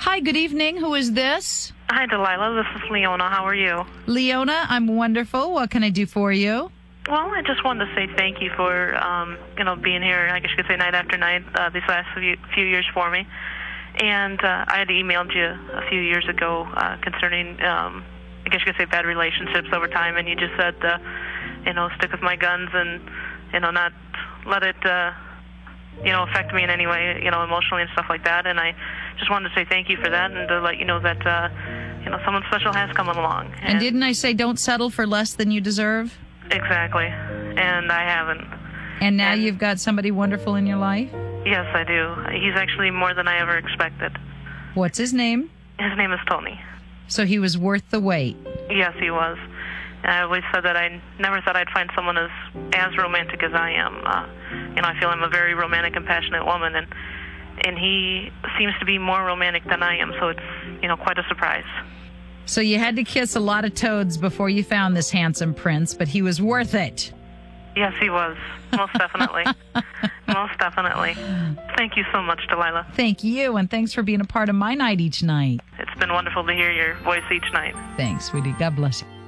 Hi, good evening. Who is this? Hi, Delilah. This is Leona. How are you? Leona, I'm wonderful. What can I do for you? Well, I just wanted to say thank you for, being here, I guess you could say night after night, these last few years for me. And I had emailed you a few years ago concerning, I guess you could say bad relationships over time, and you just said, stick with my guns and, not let it, affect me in any way, emotionally and stuff like that. And I just wanted to say thank you for that and to let you know that, someone special has come along. And didn't I say don't settle for less than you deserve? Exactly. And I haven't. And now you've got somebody wonderful in your life? Yes, I do. He's actually more than I ever expected. What's his name? His name is Tony. So he was worth the wait. Yes, he was. I always said that I never thought I'd find someone as romantic as I am. I feel I'm a very romantic and passionate woman, and he seems to be more romantic than I am, so it's, quite a surprise. So you had to kiss a lot of toads before you found this handsome prince, but he was worth it. Yes, he was. Most definitely. Most definitely. Thank you so much, Delilah. Thank you, and thanks for being a part of my night each night. It's been wonderful to hear your voice each night. Thanks, sweetie. God bless you.